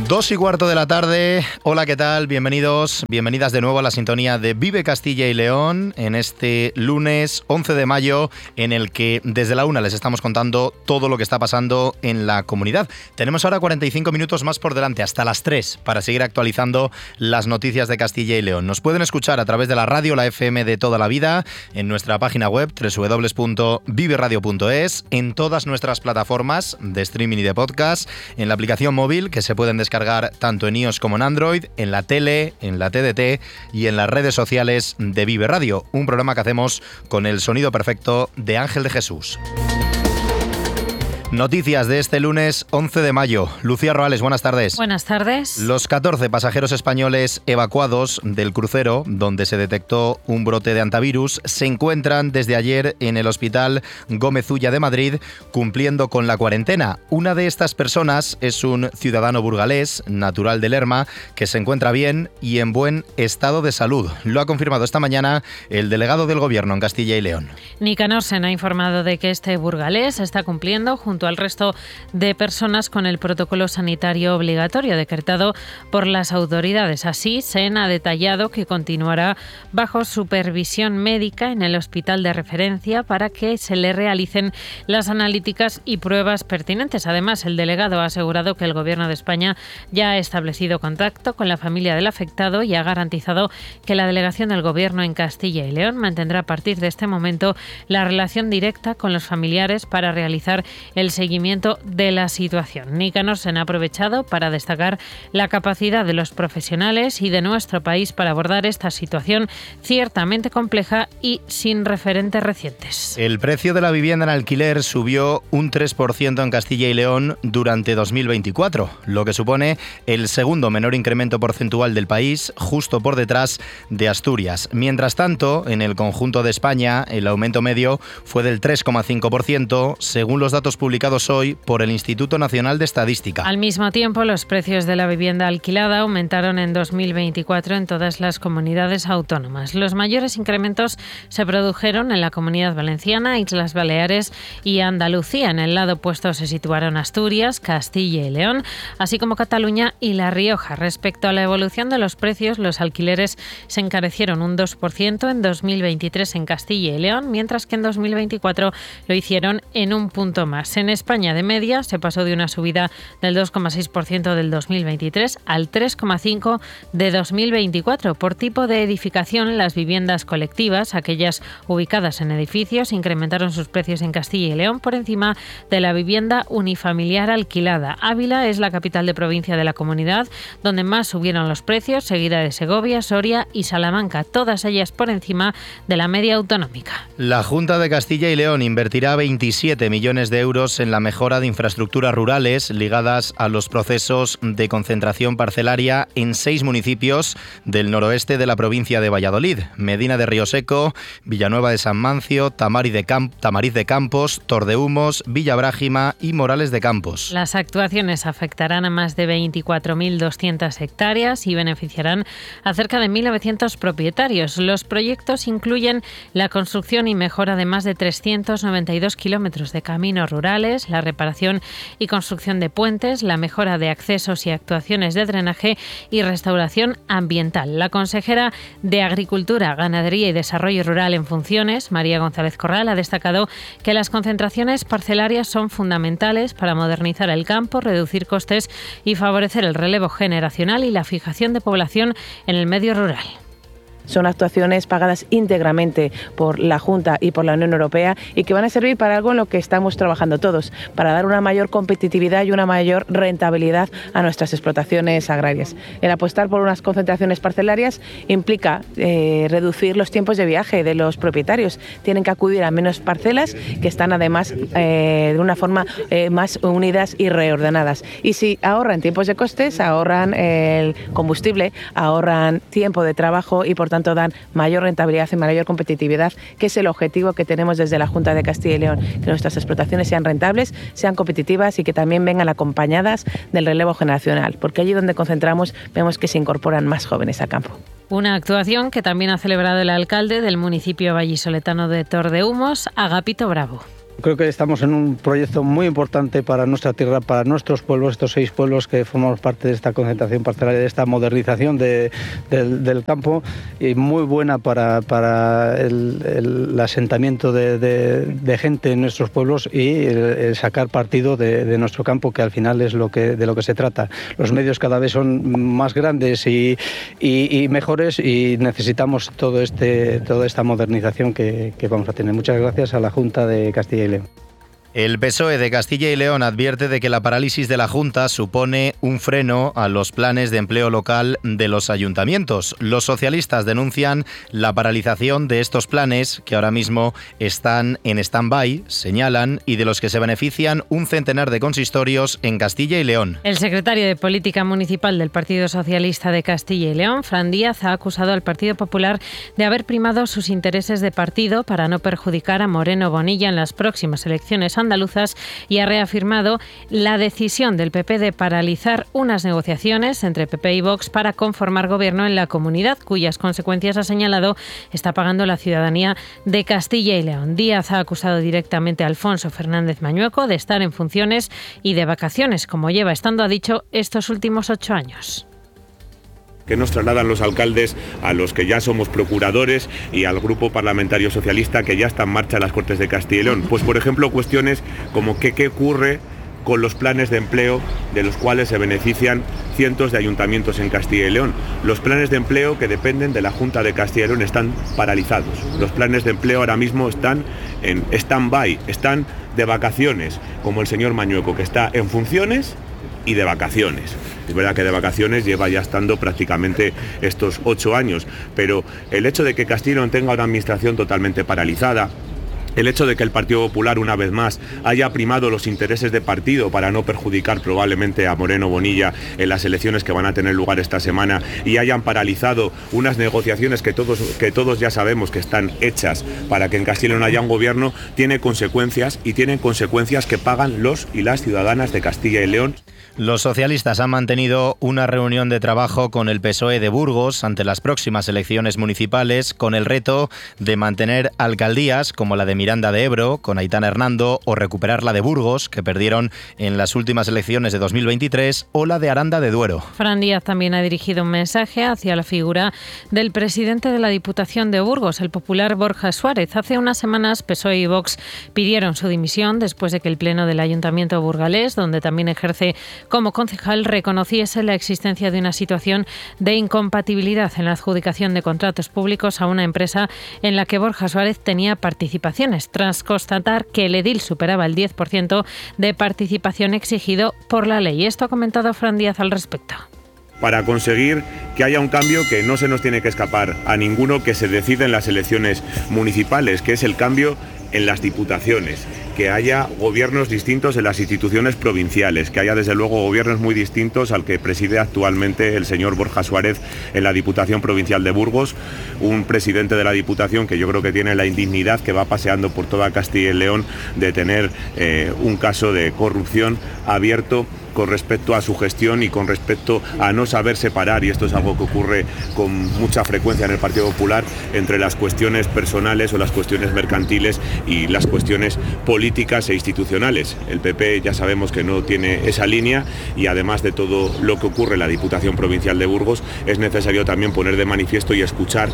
2:15 de la tarde. Hola, ¿qué tal? Bienvenidos, bienvenidas de nuevo a la sintonía de Vive Castilla y León en este lunes 11 de mayo en el que desde la 1 les estamos contando todo lo que está pasando en la comunidad. Tenemos ahora 45 minutos más por delante, hasta las 3, para seguir actualizando las noticias de Castilla y León. Nos pueden escuchar a través de la radio, la FM de toda la vida, en nuestra página web www.viveradio.es, en todas nuestras plataformas de streaming y de podcast, en la aplicación móvil que se pueden descargar tanto en iOS como en Android, en la tele, en la TDT y en las redes sociales de Vive Radio, un programa que hacemos con el sonido perfecto de Ángel de Jesús. Noticias de este lunes 11 de mayo. Lucía Roales, buenas tardes. Buenas tardes. Los 14 pasajeros españoles evacuados del crucero, donde se detectó un brote de antivirus, se encuentran desde ayer en el Hospital Gómez Ulla de Madrid, cumpliendo con la cuarentena. Una de estas personas es un ciudadano burgalés, natural de Lerma, que se encuentra bien y en buen estado de salud. Lo ha confirmado esta mañana el delegado del Gobierno en Castilla y León. Nicanor Sen ha informado de que este burgalés está cumpliendo junto al resto de personas con el protocolo sanitario obligatorio decretado por las autoridades. Así, Sen ha detallado que continuará bajo supervisión médica en el hospital de referencia para que se le realicen las analíticas y pruebas pertinentes. Además, el delegado ha asegurado que el Gobierno de España ya ha establecido contacto con la familia del afectado y ha garantizado que la delegación del Gobierno en Castilla y León mantendrá a partir de este momento la relación directa con los familiares para realizar el seguimiento de la situación. Nicanor Sen ha aprovechado para destacar la capacidad de los profesionales y de nuestro país para abordar esta situación ciertamente compleja y sin referentes recientes. El precio de la vivienda en alquiler subió un 3% en Castilla y León durante 2024, lo que supone el segundo menor incremento porcentual del país, justo por detrás de Asturias. Mientras tanto, en el conjunto de España, el aumento medio fue del 3,5%, según los datos publicados hoy por el Instituto Nacional de Estadística. Al mismo tiempo, los precios de la vivienda alquilada aumentaron en 2024 en todas las comunidades autónomas. Los mayores incrementos se produjeron en la Comunidad Valenciana, Islas Baleares y Andalucía. En el lado opuesto se situaron Asturias, Castilla y León, así como Cataluña y La Rioja. Respecto a la evolución de los precios, los alquileres se encarecieron un 2% en 2023 en Castilla y León, mientras que en 2024 lo hicieron en un punto más. En España, de media, se pasó de una subida del 2,6% del 2023 al 3,5% de 2024. Por tipo de edificación, las viviendas colectivas, aquellas ubicadas en edificios, incrementaron sus precios en Castilla y León por encima de la vivienda unifamiliar alquilada. Ávila es la capital de provincia de la comunidad, donde más subieron los precios, seguida de Segovia, Soria y Salamanca, todas ellas por encima de la media autonómica. La Junta de Castilla y León invertirá 27 millones de euros en la mejora de infraestructuras rurales ligadas a los procesos de concentración parcelaria en 6 municipios del noroeste de la provincia de Valladolid: Medina de Rioseco, Villanueva de San Mancio, Tamariz de Campos, Tordehumos, Villabrágima y Morales de Campos. Las actuaciones afectarán a más de 24.200 hectáreas y beneficiarán a cerca de 1.900 propietarios. Los proyectos incluyen la construcción y mejora de más de 392 kilómetros de caminos rurales, la reparación y construcción de puentes, la mejora de accesos y actuaciones de drenaje y restauración ambiental. La consejera de Agricultura, Ganadería y Desarrollo Rural en funciones, María González Corral, ha destacado que las concentraciones parcelarias son fundamentales para modernizar el campo, reducir costes y favorecer el relevo generacional y la fijación de población en el medio rural. Son actuaciones pagadas íntegramente por la Junta y por la Unión Europea y que van a servir para algo en lo que estamos trabajando todos, para dar una mayor competitividad y una mayor rentabilidad a nuestras explotaciones agrarias. El apostar por unas concentraciones parcelarias implica reducir los tiempos de viaje de los propietarios. Tienen que acudir a menos parcelas que están además de una forma más unidas y reordenadas. Y si ahorran tiempos de costes, ahorran el combustible, ahorran tiempo de trabajo y por tanto dan mayor rentabilidad y mayor competitividad, que es el objetivo que tenemos desde la Junta de Castilla y León, que nuestras explotaciones sean rentables, sean competitivas y que también vengan acompañadas del relevo generacional, porque allí donde concentramos vemos que se incorporan más jóvenes al campo. Una actuación que también ha celebrado el alcalde del municipio vallisoletano de Tordehumos, Agapito Bravo. Creo que estamos en un proyecto muy importante para nuestra tierra, para nuestros pueblos, estos 6 pueblos que formamos parte de esta concentración parcelaria, de esta modernización del campo, y muy buena para el asentamiento de gente en nuestros pueblos y el sacar partido de nuestro campo, que al final es de lo que se trata. Los medios cada vez son más grandes y mejores, y necesitamos toda esta modernización que vamos a tener. Muchas gracias a la Junta de Castilla y León. El PSOE de Castilla y León advierte de que la parálisis de la Junta supone un freno a los planes de empleo local de los ayuntamientos. Los socialistas denuncian la paralización de estos planes, que ahora mismo están en stand-by, señalan, y de los que se benefician un centenar de consistorios en Castilla y León. El secretario de Política Municipal del Partido Socialista de Castilla y León, Fran Díaz, ha acusado al Partido Popular de haber primado sus intereses de partido para no perjudicar a Moreno Bonilla en las próximas elecciones andaluzas, y ha reafirmado la decisión del PP de paralizar unas negociaciones entre PP y Vox para conformar gobierno en la comunidad, cuyas consecuencias, ha señalado, está pagando la ciudadanía de Castilla y León. Díaz ha acusado directamente a Alfonso Fernández Mañueco de estar en funciones y de vacaciones, como lleva estando, ha dicho, estos últimos 8 años. Que nos trasladan los alcaldes a los que ya somos procuradores y al grupo parlamentario socialista que ya está en marcha en las Cortes de Castilla y León. Pues, por ejemplo, cuestiones como qué ocurre con los planes de empleo de los cuales se benefician cientos de ayuntamientos en Castilla y León. Los planes de empleo que dependen de la Junta de Castilla y León están paralizados. Los planes de empleo ahora mismo están en stand-by, están de vacaciones, como el señor Mañueco, que está en funciones y de vacaciones. Es verdad que de vacaciones lleva ya estando prácticamente estos 8 años, pero el hecho de que Castilla y León tenga una administración totalmente paralizada, el hecho de que el Partido Popular, una vez más, haya primado los intereses de partido para no perjudicar probablemente a Moreno Bonilla en las elecciones que van a tener lugar esta semana, y hayan paralizado unas negociaciones que todos ya sabemos que están hechas para que en Castilla y León haya un gobierno, tiene consecuencias, y tienen consecuencias que pagan los y las ciudadanas de Castilla y León. Los socialistas han mantenido una reunión de trabajo con el PSOE de Burgos ante las próximas elecciones municipales, con el reto de mantener alcaldías como la de Miranda de Ebro, con Aitana Hernando, o recuperar la de Burgos, que perdieron en las últimas elecciones de 2023, o la de Aranda de Duero. Fran Díaz también ha dirigido un mensaje hacia la figura del presidente de la Diputación de Burgos, el popular Borja Suárez. Hace unas semanas, PSOE y Vox pidieron su dimisión después de que el Pleno del Ayuntamiento burgalés, donde también ejerce como concejal, reconociese la existencia de una situación de incompatibilidad en la adjudicación de contratos públicos a una empresa en la que Borja Suárez tenía participaciones, tras constatar que el edil superaba el 10% de participación exigido por la ley. Esto ha comentado Fran Díaz al respecto. Para conseguir que haya un cambio que no se nos tiene que escapar a ninguno, que se decide en las elecciones municipales, que es el cambio en las diputaciones, que haya gobiernos distintos en las instituciones provinciales, que haya desde luego gobiernos muy distintos al que preside actualmente el señor Borja Suárez en la Diputación Provincial de Burgos, un presidente de la Diputación que yo creo que tiene la indignidad, que va paseando por toda Castilla y León, de tener un caso de corrupción abierto con respecto a su gestión y con respecto a no saber separar, y esto es algo que ocurre con mucha frecuencia en el Partido Popular, entre las cuestiones personales o las cuestiones mercantiles y las cuestiones políticas e institucionales. El PP ya sabemos que no tiene esa línea, y además de todo lo que ocurre en la Diputación Provincial de Burgos, es necesario también poner de manifiesto y escuchar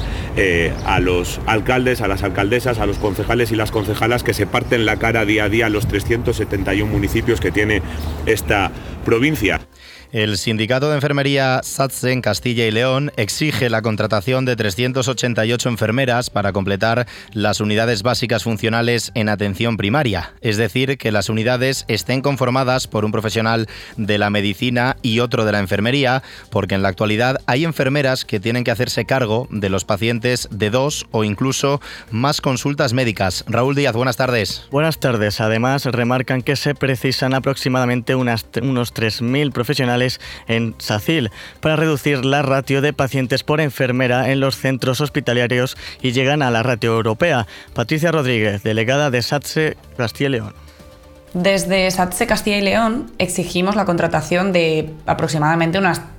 a los alcaldes, a las alcaldesas, a los concejales y las concejalas que se parten la cara día a día a los 371 municipios que tiene esta provincia. El sindicato de enfermería SATSE en Castilla y León exige la contratación de 388 enfermeras para completar las unidades básicas funcionales en atención primaria, es decir, que las unidades estén conformadas por un profesional de la medicina y otro de la enfermería, porque en la actualidad hay enfermeras que tienen que hacerse cargo de los pacientes de 2 o incluso más consultas médicas. Raúl Díaz, buenas tardes. Buenas tardes. Además, remarcan que se precisan aproximadamente unos 3.000 profesionales en SACIL para reducir la ratio de pacientes por enfermera en los centros hospitalarios y llegan a la ratio europea. Patricia Rodríguez, delegada de SATSE Castilla y León. Desde SATSE Castilla y León exigimos la contratación de aproximadamente unas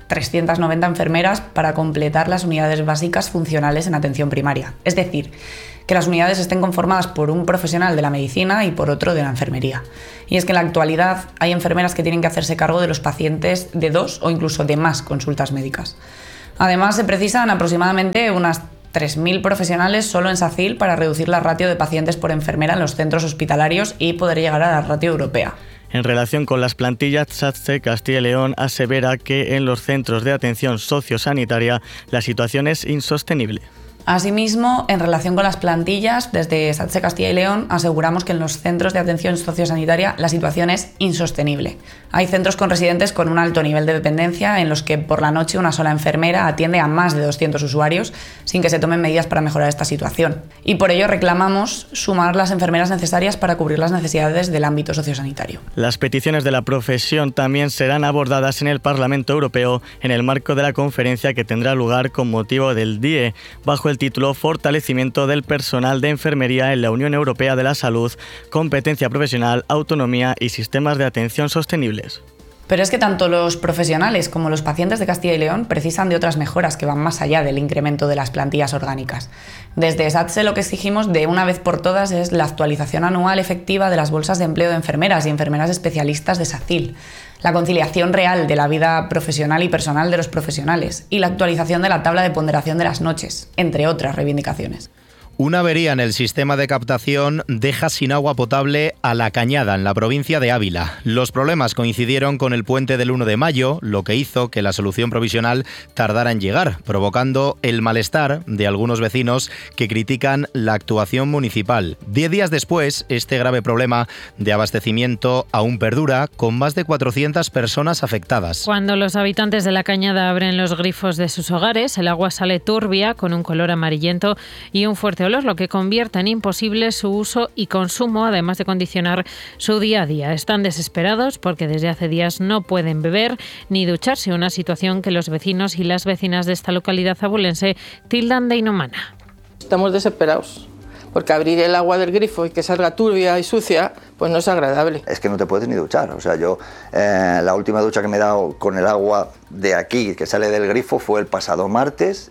390 enfermeras para completar las unidades básicas funcionales en atención primaria. Es decir, que las unidades estén conformadas por un profesional de la medicina y por otro de la enfermería. Y es que en la actualidad hay enfermeras que tienen que hacerse cargo de los pacientes de 2 o incluso de más consultas médicas. Además, se precisan aproximadamente unas 3.000 profesionales solo en SACIL para reducir la ratio de pacientes por enfermera en los centros hospitalarios y poder llegar a la ratio europea. En relación con las plantillas, SATSE Castilla y León asevera que en los centros de atención sociosanitaria la situación es insostenible. Asimismo, en relación con las plantillas, desde SATSE Castilla y León aseguramos que en los centros de atención sociosanitaria la situación es insostenible. Hay centros con residentes con un alto nivel de dependencia en los que por la noche una sola enfermera atiende a más de 200 usuarios sin que se tomen medidas para mejorar esta situación. Y por ello reclamamos sumar las enfermeras necesarias para cubrir las necesidades del ámbito sociosanitario. Las peticiones de la profesión también serán abordadas en el Parlamento Europeo en el marco de la conferencia que tendrá lugar con motivo del DIE, bajo el título Fortalecimiento del personal de enfermería en la Unión Europea de la Salud, competencia profesional, autonomía y sistemas de atención sostenibles. Pero es que tanto los profesionales como los pacientes de Castilla y León precisan de otras mejoras que van más allá del incremento de las plantillas orgánicas. Desde SATSE lo que exigimos de una vez por todas es la actualización anual efectiva de las bolsas de empleo de enfermeras y enfermeras especialistas de SACIL, la conciliación real de la vida profesional y personal de los profesionales y la actualización de la tabla de ponderación de las noches, entre otras reivindicaciones. Una avería en el sistema de captación deja sin agua potable a La Cañada, en la provincia de Ávila. Los problemas coincidieron con el puente del 1 de mayo, lo que hizo que la solución provisional tardara en llegar, provocando el malestar de algunos vecinos que critican la actuación municipal. 10 días después, este grave problema de abastecimiento aún perdura, con más de 400 personas afectadas. Cuando los habitantes de La Cañada abren los grifos de sus hogares, el agua sale turbia, con un color amarillento y un fuerte olor, lo que convierte en imposible su uso y consumo, además de condicionar su día a día. Están desesperados porque desde hace días no pueden beber ni ducharse, una situación que los vecinos y las vecinas de esta localidad abulense tildan de inhumana. Estamos desesperados, porque abrir el agua del grifo y que salga turbia y sucia, pues no es agradable. Es que no te puedes ni duchar. O sea, yo la última ducha que me he dado con el agua de aquí, que sale del grifo, fue el pasado martes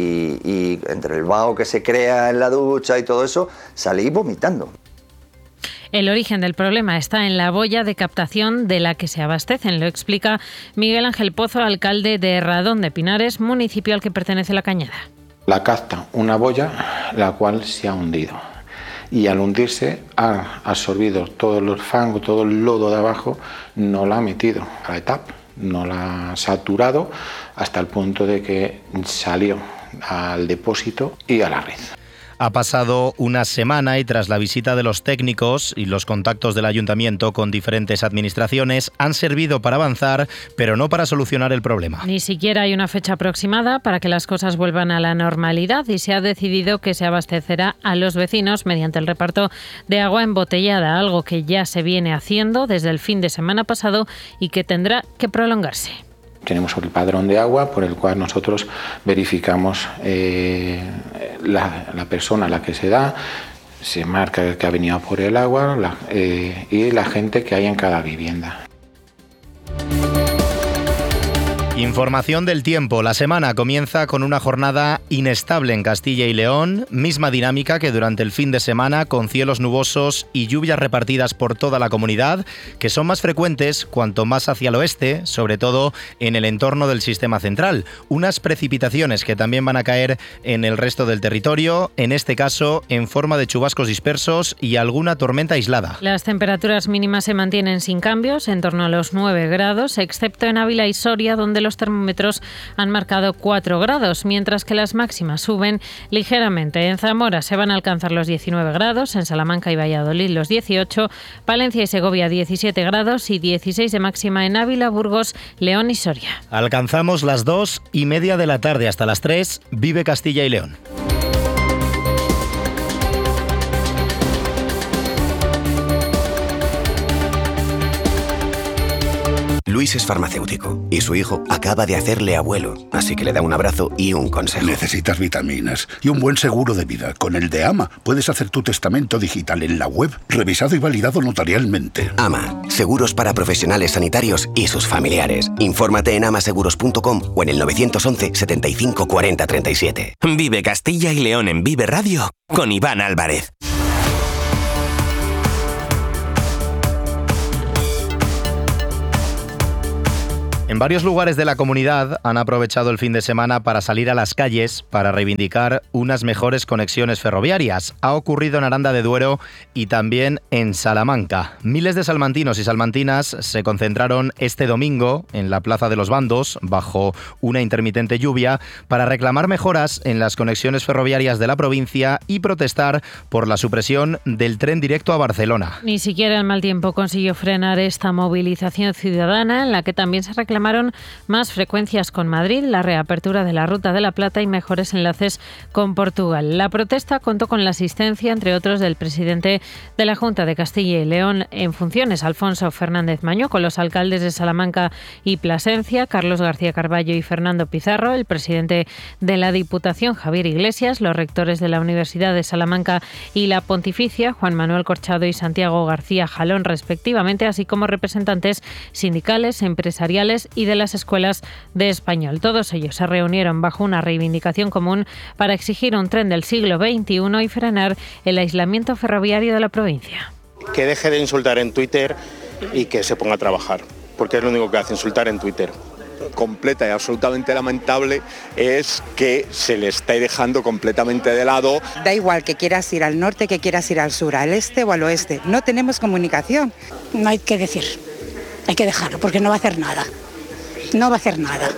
y entre el vaho que se crea en la ducha y todo eso, salí vomitando. El origen del problema está en la boya de captación de la que se abastecen, lo explica Miguel Ángel Pozo, alcalde de Radón de Pinares, municipio al que pertenece La Cañada. La capta una boya la cual se ha hundido y al hundirse ha absorbido todo el fango, todo el lodo de abajo, no la ha metido a la etapa, no la ha saturado hasta el punto de que salió al depósito y a la red. Ha pasado una semana y tras la visita de los técnicos y los contactos del ayuntamiento con diferentes administraciones han servido para avanzar, pero no para solucionar el problema. Ni siquiera hay una fecha aproximada para que las cosas vuelvan a la normalidad y se ha decidido que se abastecerá a los vecinos mediante el reparto de agua embotellada, algo que ya se viene haciendo desde el fin de semana pasado y que tendrá que prolongarse. Tenemos el padrón de agua por el cual nosotros verificamos la persona a la que se da, se marca que ha venido por el agua y la gente que hay en cada vivienda. Información del tiempo. La semana comienza con una jornada inestable en Castilla y León, misma dinámica que durante el fin de semana, con cielos nubosos y lluvias repartidas por toda la comunidad, que son más frecuentes cuanto más hacia el oeste, sobre todo en el entorno del sistema central. Unas precipitaciones que también van a caer en el resto del territorio, en este caso en forma de chubascos dispersos y alguna tormenta aislada. Las temperaturas mínimas se mantienen sin cambios, en torno a los 9 grados, excepto en Ávila y Soria, donde los termómetros han marcado 4 grados, mientras que las máximas suben ligeramente. En Zamora se van a alcanzar los 19 grados, en Salamanca y Valladolid los 18, Palencia y Segovia 17 grados y 16 de máxima en Ávila, Burgos, León y Soria. Alcanzamos las 2:30 de la tarde hasta las 3. Vive Castilla y León. Luis es farmacéutico y su hijo acaba de hacerle abuelo, así que le da un abrazo y un consejo. Necesitas vitaminas y un buen seguro de vida. Con el de AMA puedes hacer tu testamento digital en la web, revisado y validado notarialmente. AMA, seguros para profesionales sanitarios y sus familiares. Infórmate en amaseguros.com o en el 911 75 40 37. Vive Castilla y León en Vive Radio con Iván Álvarez. En varios lugares de la comunidad han aprovechado el fin de semana para salir a las calles para reivindicar unas mejores conexiones ferroviarias. Ha ocurrido en Aranda de Duero y también en Salamanca. Miles de salmantinos y salmantinas se concentraron este domingo en la Plaza de los Bandos, bajo una intermitente lluvia, para reclamar mejoras en las conexiones ferroviarias de la provincia y protestar por la supresión del tren directo a Barcelona. Ni siquiera el mal tiempo consiguió frenar esta movilización ciudadana, en la que también se reclamaron más frecuencias con Madrid, la reapertura de la Ruta de la Plata y mejores enlaces con Portugal. La protesta contó con la asistencia, entre otros, del presidente de la Junta de Castilla y León en funciones, Alfonso Fernández Mañó, con los alcaldes de Salamanca y Plasencia, Carlos García Carballo y Fernando Pizarro, el presidente de la Diputación, Javier Iglesias, los rectores de la Universidad de Salamanca y la Pontificia, Juan Manuel Corchado y Santiago García Jalón, respectivamente, así como representantes sindicales, empresariales y de las escuelas de español. Todos ellos se reunieron bajo una reivindicación común para exigir un tren del siglo XXI y frenar el aislamiento ferroviario de la provincia. Que deje de insultar en Twitter y que se ponga a trabajar, porque es lo único que hace, insultar en Twitter. Completa y absolutamente lamentable es que se le esté dejando completamente de lado. Da igual que quieras ir al norte, que quieras ir al sur, al este o al oeste. No tenemos comunicación. No hay que decir, hay que dejarlo porque no va a hacer nada. No va a hacer nada.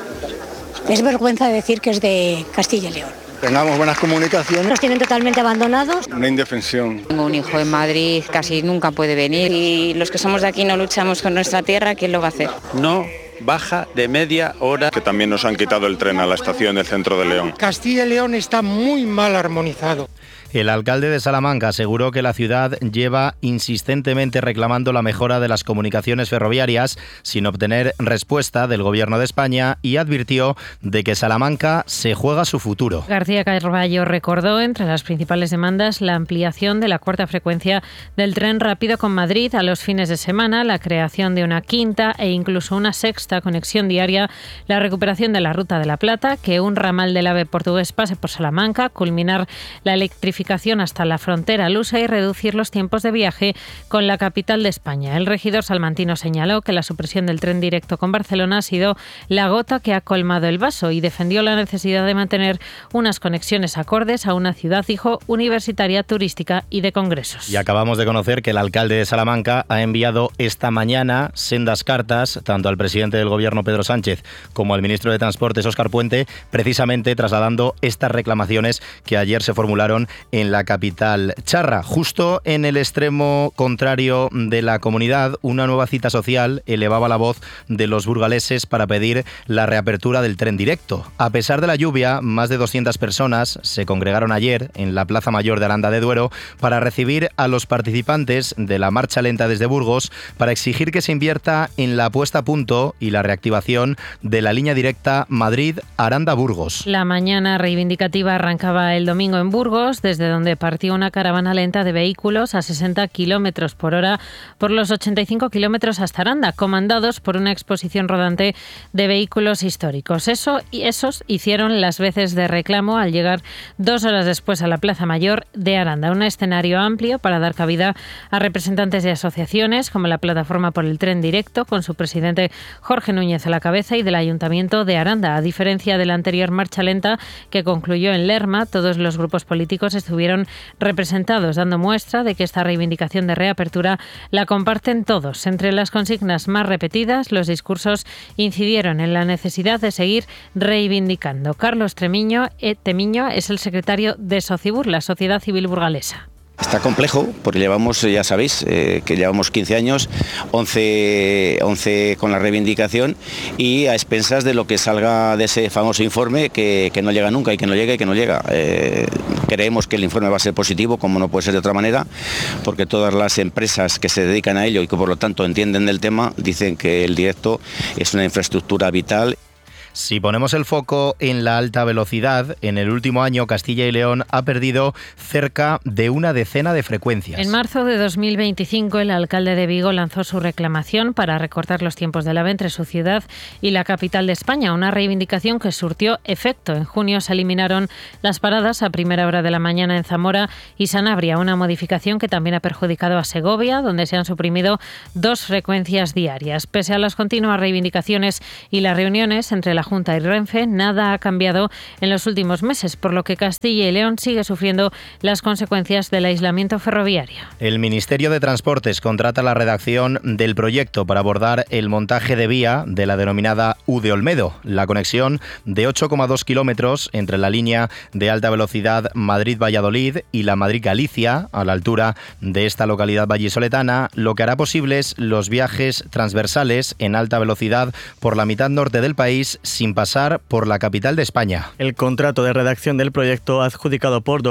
Es vergüenza decir que es de Castilla y León. Tengamos buenas comunicaciones. Nos tienen totalmente abandonados. Una indefensión. Tengo un hijo en Madrid, casi nunca puede venir. Y los que somos de aquí no luchamos con nuestra tierra, ¿quién lo va a hacer? No baja de media hora. Que también nos han quitado el tren a la estación del centro de León. Castilla y León está muy mal armonizado. El alcalde de Salamanca aseguró que la ciudad lleva insistentemente reclamando la mejora de las comunicaciones ferroviarias sin obtener respuesta del Gobierno de España y advirtió de que Salamanca se juega su futuro. García Carballo recordó entre las principales demandas la ampliación de la cuarta frecuencia del tren rápido con Madrid a los fines de semana, la creación de una quinta e incluso una sexta conexión diaria, la recuperación de la Ruta de la Plata, que un ramal del AVE portugués pase por Salamanca, culminar la electrificación hasta la frontera lusa y reducir los tiempos de viaje con la capital de España. El regidor salmantino señaló que la supresión del tren directo con Barcelona ha sido la gota que ha colmado el vaso y defendió la necesidad de mantener unas conexiones acordes a una ciudad, dijo, universitaria, turística y de congresos. Y acabamos de conocer que el alcalde de Salamanca ha enviado esta mañana sendas cartas tanto al presidente del Gobierno, Pedro Sánchez, como al ministro de Transportes, Óscar Puente, precisamente trasladando estas reclamaciones que ayer se formularon en la capital charra. Justo en el extremo contrario de la comunidad, una nueva cita social elevaba la voz de los burgaleses para pedir la reapertura del tren directo. A pesar de la lluvia, más de 200 personas se congregaron ayer en la Plaza Mayor de Aranda de Duero para recibir a los participantes de la marcha lenta desde Burgos para exigir que se invierta en la puesta a punto y la reactivación de la línea directa Madrid-Aranda-Burgos. La mañana reivindicativa arrancaba el domingo en Burgos, desde donde partió una caravana lenta de vehículos a 60 km por hora por los 85 kilómetros hasta Aranda, comandados por una exposición rodante de vehículos históricos. Esos hicieron las veces de reclamo al llegar 2 horas después a la Plaza Mayor de Aranda, un escenario amplio para dar cabida a representantes de asociaciones como la Plataforma por el Tren Directo, con su presidente Jorge Núñez a la cabeza, y del Ayuntamiento de Aranda. A diferencia de la anterior marcha lenta que concluyó en Lerma, todos los grupos políticos estuvieron representados, dando muestra de que esta reivindicación de reapertura la comparten todos. Entre las consignas más repetidas, los discursos incidieron en la necesidad de seguir reivindicando. Carlos Temiño es el secretario de Socibur, la Sociedad Civil Burgalesa. Está complejo porque llevamos, ya sabéis, que llevamos 15 años, 11 con la reivindicación y a expensas de lo que salga de ese famoso informe que no llega nunca y que no llega. Creemos que el informe va a ser positivo, como no puede ser de otra manera, porque todas las empresas que se dedican a ello y que por lo tanto entienden del tema dicen que el directo es una infraestructura vital. Si ponemos el foco en la alta velocidad, en el último año Castilla y León ha perdido cerca de una decena de frecuencias. En marzo de 2025, el alcalde de Vigo lanzó su reclamación para recortar los tiempos del AVE entre su ciudad y la capital de España, una reivindicación que surtió efecto. En junio se eliminaron las paradas a primera hora de la mañana en Zamora y Sanabria, una modificación que también ha perjudicado a Segovia, donde se han suprimido 2 frecuencias diarias. Pese a las continuas reivindicaciones y las reuniones entre la Junta y Renfe, nada ha cambiado en los últimos meses, por lo que Castilla y León sigue sufriendo las consecuencias del aislamiento ferroviario. El Ministerio de Transportes contrata la redacción del proyecto para abordar el montaje de vía de la denominada U de Olmedo, la conexión de 8,2 kilómetros entre la línea de alta velocidad Madrid-Valladolid y la Madrid-Galicia, a la altura de esta localidad vallisoletana, lo que hará posibles los viajes transversales en alta velocidad por la mitad norte del país sin pasar por la capital de España. El contrato de redacción del proyecto, adjudicado por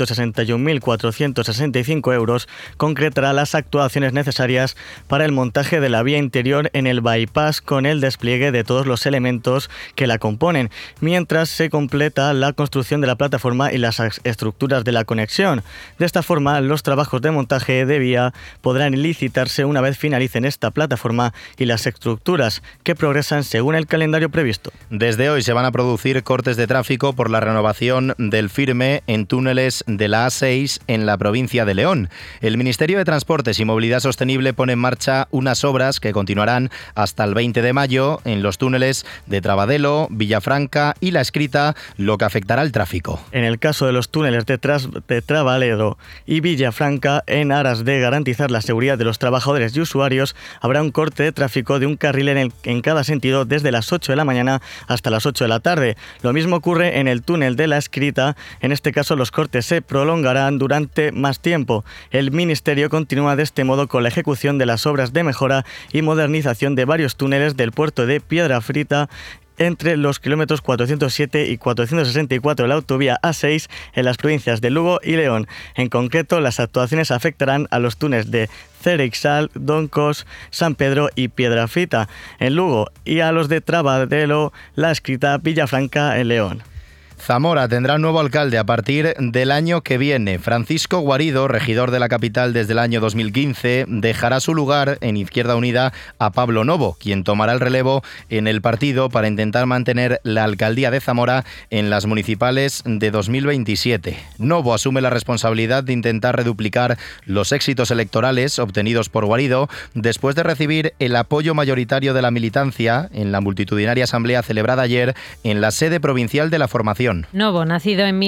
261.465 euros, concretará las actuaciones necesarias para el montaje de la vía interior en el bypass con el despliegue de todos los elementos que la componen, mientras se completa la construcción de la plataforma y las estructuras de la conexión. De esta forma, los trabajos de montaje de vía podrán licitarse una vez finalicen esta plataforma y las estructuras, que progresan según el calendario previsto. Desde hoy se van a producir cortes de tráfico por la renovación del firme en túneles de la A6 en la provincia de León. El Ministerio de Transportes y Movilidad Sostenible pone en marcha unas obras que continuarán hasta el 20 de mayo en los túneles de Trabadelo, Villafranca y La Escrita, lo que afectará al tráfico. En el caso de los túneles de Trabadelo y Villafranca, en aras de garantizar la seguridad de los trabajadores y usuarios, habrá un corte de tráfico de un carril en cada sentido desde las 8 de la mañana hasta las 8 de la tarde. Lo mismo ocurre en el túnel de La Escrita. En este caso, los cortes se prolongarán durante más tiempo. El Ministerio continúa de este modo con la ejecución de las obras de mejora y modernización de varios túneles del puerto de Piedrafita entre los kilómetros 407 y 464 de la autovía A6 en las provincias de Lugo y León. En concreto, las actuaciones afectarán a los túneles de Cereixal, Doncos, San Pedro y Piedrafita en Lugo y a los de Trabadelo, La Escrita, Villafranca en León. Zamora tendrá un nuevo alcalde a partir del año que viene. Francisco Guarido, regidor de la capital desde el año 2015, dejará su lugar en Izquierda Unida a Pablo Novo, quien tomará el relevo en el partido para intentar mantener la alcaldía de Zamora en las municipales de 2027. Novo asume la responsabilidad de intentar reduplicar los éxitos electorales obtenidos por Guarido después de recibir el apoyo mayoritario de la militancia en la multitudinaria asamblea celebrada ayer en la sede provincial de la formación. Novo, nacido en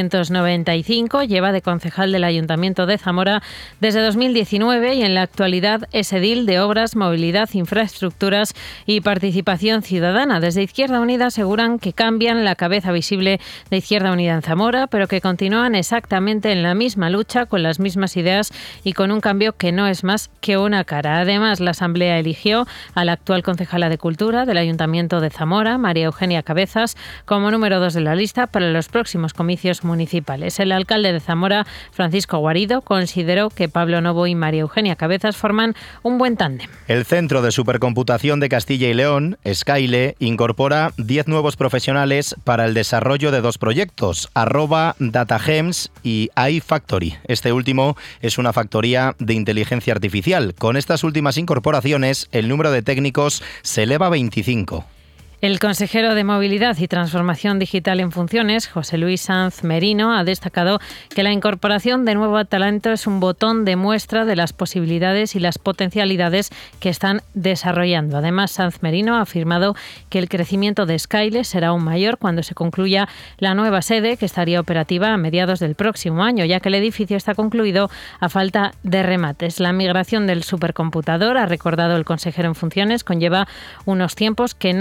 1995, lleva de concejal del Ayuntamiento de Zamora desde 2019 y en la actualidad es edil de Obras, Movilidad, Infraestructuras y Participación Ciudadana. Desde Izquierda Unida aseguran que cambian la cabeza visible de Izquierda Unida en Zamora, pero que continúan exactamente en la misma lucha, con las mismas ideas y con un cambio que no es más que una cara. Además, la Asamblea eligió a la actual concejala de Cultura del Ayuntamiento de Zamora, María Eugenia Cabezas, como número 2 de la lista para los próximos comicios municipales. El alcalde de Zamora, Francisco Guarido, consideró que Pablo Novo y María Eugenia Cabezas forman un buen tándem. El Centro de Supercomputación de Castilla y León, Skyle, incorpora 10 nuevos profesionales para el desarrollo de 2 proyectos, @DataGems y iFactory. Este último es una factoría de inteligencia artificial. Con estas últimas incorporaciones, el número de técnicos se eleva a 25. El consejero de Movilidad y Transformación Digital en funciones, José Luis Sanz Merino, ha destacado que la incorporación de nuevo talento es un botón de muestra de las posibilidades y las potencialidades que están desarrollando. Además, Sanz Merino ha afirmado que el crecimiento de Skyle será aún mayor cuando se concluya la nueva sede, que estaría operativa a mediados del próximo año, ya que el edificio está concluido a falta de remates. La migración del supercomputador, ha recordado el consejero en funciones, conlleva unos tiempos que no son los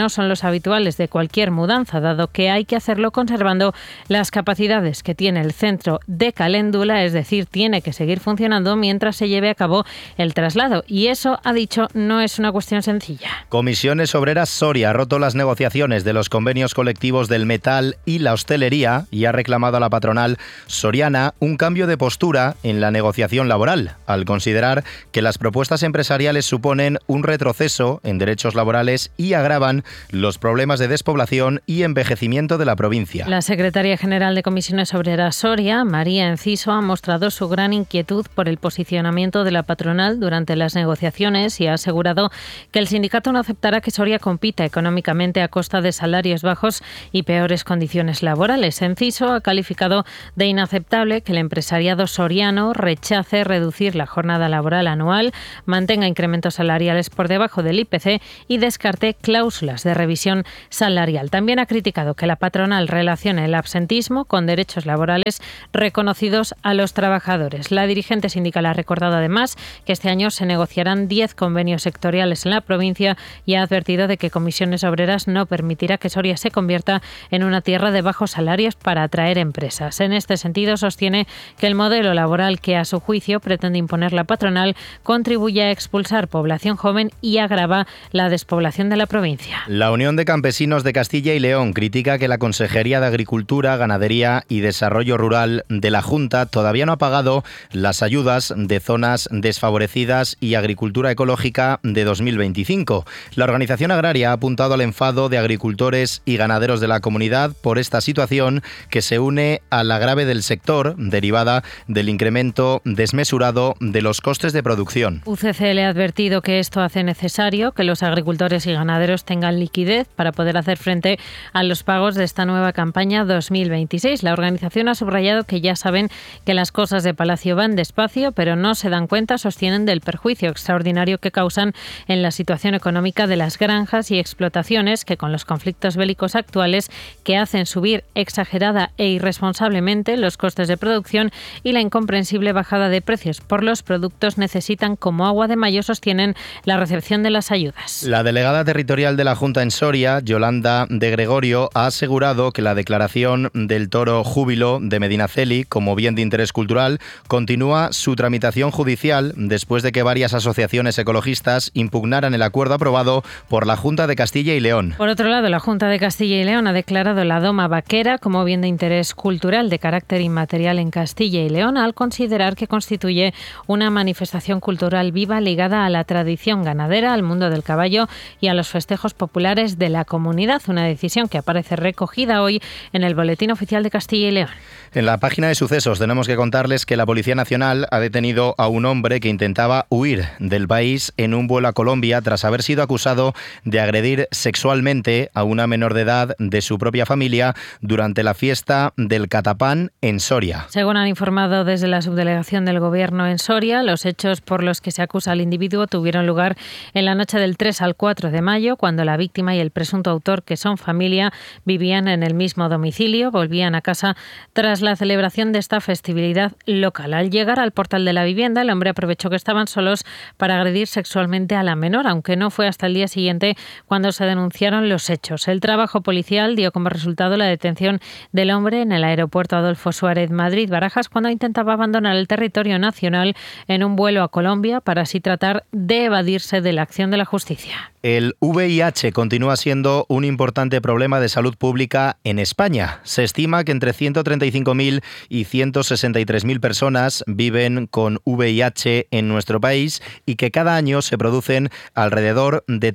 pasos habituales de cualquier mudanza, dado que hay que hacerlo conservando las capacidades que tiene el centro de Caléndula, es decir, tiene que seguir funcionando mientras se lleve a cabo el traslado. Y eso, ha dicho, no es una cuestión sencilla. Comisiones Obreras Soria ha roto las negociaciones de los convenios colectivos del metal y la hostelería y ha reclamado a la patronal soriana un cambio de postura en la negociación laboral, al considerar que las propuestas empresariales suponen un retroceso en derechos laborales y agravan los problemas de despoblación y envejecimiento de la provincia. La secretaria general de Comisiones Obreras Soria, María Enciso, ha mostrado su gran inquietud por el posicionamiento de la patronal durante las negociaciones y ha asegurado que el sindicato no aceptará que Soria compita económicamente a costa de salarios bajos y peores condiciones laborales. Enciso ha calificado de inaceptable que el empresariado soriano rechace reducir la jornada laboral anual, mantenga incrementos salariales por debajo del IPC y descarte cláusulas de revisión salarial. También ha criticado que la patronal relacione el absentismo con derechos laborales reconocidos a los trabajadores. La dirigente sindical ha recordado además que este año se negociarán 10 convenios sectoriales en la provincia y ha advertido de que Comisiones Obreras no permitirá que Soria se convierta en una tierra de bajos salarios para atraer empresas. En este sentido, sostiene que el modelo laboral que a su juicio pretende imponer la patronal contribuye a expulsar población joven y agrava la despoblación de la provincia. La Unión de Campesinos de Castilla y León critica que la Consejería de Agricultura, Ganadería y Desarrollo Rural de la Junta todavía no ha pagado las ayudas de zonas desfavorecidas y agricultura ecológica de 2025. La organización agraria ha apuntado al enfado de agricultores y ganaderos de la comunidad por esta situación que se une a la grave del sector derivada del incremento desmesurado de los costes de producción. UCC le ha advertido que esto hace necesario que los agricultores y ganaderos tengan liquidez para poder hacer frente a los pagos de esta nueva campaña 2026. La organización ha subrayado que ya saben que las cosas de Palacio van despacio, pero no se dan cuenta, sostienen, del perjuicio extraordinario que causan en la situación económica de las granjas y explotaciones que, con los conflictos bélicos actuales que hacen subir exagerada e irresponsablemente los costes de producción y la incomprensible bajada de precios por los productos, necesitan como agua de mayo, sostienen, la recepción de las ayudas. La delegada territorial de la Junta en Soria, Yolanda de Gregorio, ha asegurado que la declaración del toro Júbilo de Medinaceli como bien de interés cultural continúa su tramitación judicial después de que varias asociaciones ecologistas impugnaran el acuerdo aprobado por la Junta de Castilla y León. Por otro lado, la Junta de Castilla y León ha declarado la doma vaquera como bien de interés cultural de carácter inmaterial en Castilla y León, al considerar que constituye una manifestación cultural viva ligada a la tradición ganadera, al mundo del caballo y a los festejos populares de la comunidad, una decisión que aparece recogida hoy en el Boletín Oficial de Castilla y León. En la página de sucesos tenemos que contarles que la Policía Nacional ha detenido a un hombre que intentaba huir del país en un vuelo a Colombia tras haber sido acusado de agredir sexualmente a una menor de edad de su propia familia durante la fiesta del Catapán en Soria. Según han informado desde la subdelegación del Gobierno en Soria, los hechos por los que se acusa al individuo tuvieron lugar en la noche del 3 al 4 de mayo, cuando la víctima y el presunto autor, que son familia, vivían en el mismo domicilio, volvían a casa tras la celebración de esta festividad local. Al llegar al portal de la vivienda, el hombre aprovechó que estaban solos para agredir sexualmente a la menor, aunque no fue hasta el día siguiente cuando se denunciaron los hechos. El trabajo policial dio como resultado la detención del hombre en el aeropuerto Adolfo Suárez Madrid-Barajas cuando intentaba abandonar el territorio nacional en un vuelo a Colombia para así tratar de evadirse de la acción de la justicia. El VIH continúa siendo un importante problema de salud pública en España. Se estima que entre 135.000 y 163.000 personas viven con VIH en nuestro país y que cada año se producen alrededor de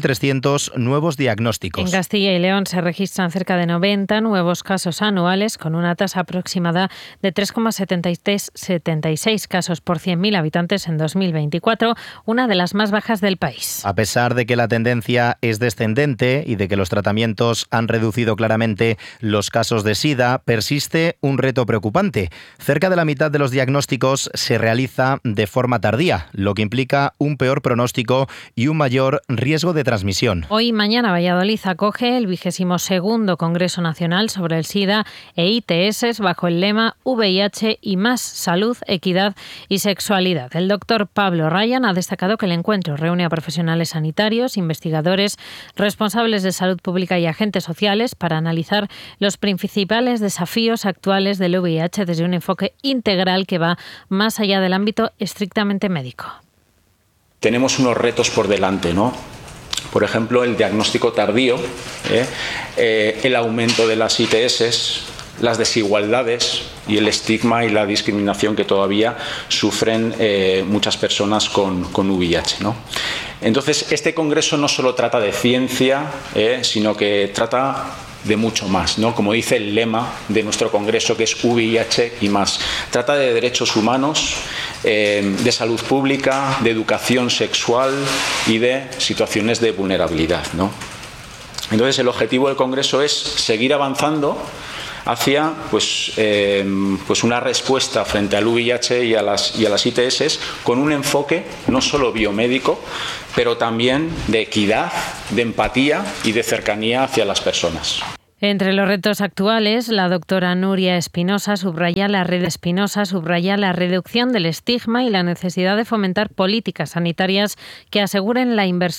3.300 nuevos diagnósticos. En Castilla y León se registran cerca de 90 nuevos casos anuales, con una tasa aproximada de 3,76 casos por 100.000 habitantes en 2024, una de las más bajas del país. A pesar de que la tendencia es descendente y de que los tratamientos han reducido claramente los casos de SIDA, persiste un reto preocupante. Cerca de la mitad de los diagnósticos se realiza de forma tardía, lo que implica un peor pronóstico y un mayor riesgo de transmisión. Hoy y mañana Valladolid acoge el 22º Congreso Nacional sobre el SIDA e ITS bajo el lema VIH y más salud, equidad y sexualidad. El doctor Pablo Ryan ha destacado que el encuentro reúne a profesionales sanitarios expertos, investigadores, responsables de salud pública y agentes sociales para analizar los principales desafíos actuales del VIH desde un enfoque integral que va más allá del ámbito estrictamente médico. Tenemos unos retos por delante, ¿no? Por ejemplo, el diagnóstico tardío, el aumento de las ITS, las desigualdades y el estigma y la discriminación que todavía sufren muchas personas con VIH, ¿no? Entonces, este congreso no solo trata de ciencia, sino que trata de mucho más, ¿no? Como dice el lema de nuestro congreso, que es VIH y más. Trata de derechos humanos, de salud pública, de educación sexual y de situaciones de vulnerabilidad, ¿no? Entonces, el objetivo del congreso es seguir avanzando hacia pues una respuesta frente al VIH y a las ITS con un enfoque no solo biomédico, pero también de equidad, de empatía y de cercanía hacia las personas. Entre los retos actuales, la doctora Nuria Espinosa subraya la reducción del estigma y la necesidad de fomentar políticas sanitarias que aseguren la inversión